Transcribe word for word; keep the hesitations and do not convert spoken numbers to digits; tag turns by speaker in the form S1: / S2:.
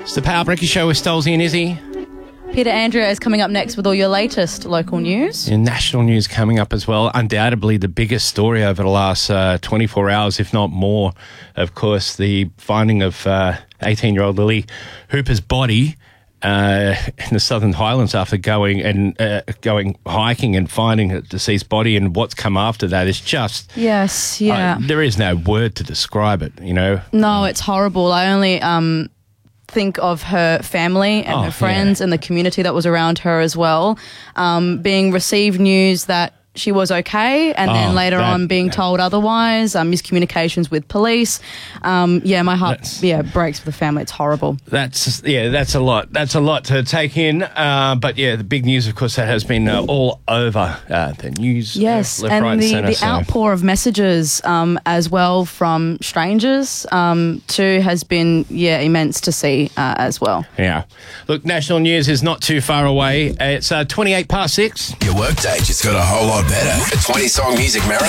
S1: It's the Power Breaker Show with Stolzy and Izzy.
S2: Peter Andrea is coming up next with all your latest local news.
S1: And national news coming up as well. Undoubtedly the biggest story over the last uh, twenty-four hours, if not more. Of course, the finding of uh, eighteen-year-old Lily Hooper's body uh, in the Southern Highlands after going and uh, going hiking and finding a deceased body, and what's come after that is just...
S2: Yes, yeah.
S1: Uh, there is no word to describe it, you know.
S2: No, it's horrible. I only... um. think of her family and
S1: Oh,
S2: her friends
S1: yeah.
S2: and the community that was around her as well, um, being received news that she was okay, and
S1: Oh,
S2: then later
S1: that-
S2: on being told otherwise, um, miscommunications with police. Um, yeah, my heart
S1: That's-
S2: yeah breaks for the family. It's horrible.
S1: That's yeah, that's a lot. That's a lot to take in. Uh, but yeah, the big news, of course, that has been uh, all over uh, the news.
S2: Yes,
S1: uh, left,
S2: and
S1: right,
S2: the,
S1: centre,
S2: the
S1: so.
S2: outpour of messages um, as well from strangers um, too has been yeah immense to see uh, as well.
S1: Yeah. Look, national news is not too far away. It's uh, twenty-eight past six.
S3: Your workday just got a whole lot better. A twenty-song music marathon.